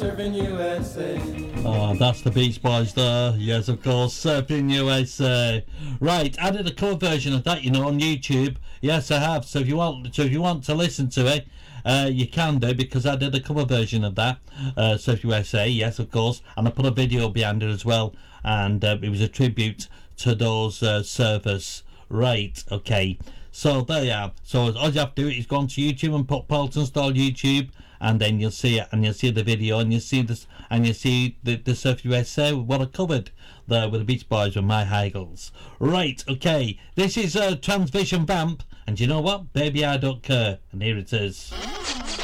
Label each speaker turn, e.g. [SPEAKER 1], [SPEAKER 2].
[SPEAKER 1] Surfing USA.
[SPEAKER 2] Oh, that's the Beach Boys there. Yes, of course, Surfing USA. Right, I did a cover version of that, on YouTube. Yes, I have. So if you want to listen to it, you can do, because I did a cover version of that. Surfing USA, yes, of course, and I put a video behind it as well, and it was a tribute to those surfers. Right, okay. So there you are. So all you have to do is go onto YouTube and put Peltonstall YouTube, and then you'll see it, and you'll see the video, and you'll see this, and you'll see the Surf USA, what I covered there with the Beach Boys with My Heigls. Right, okay. This is Transvision Vamp, and you know what? Baby, I don't care. And here it is.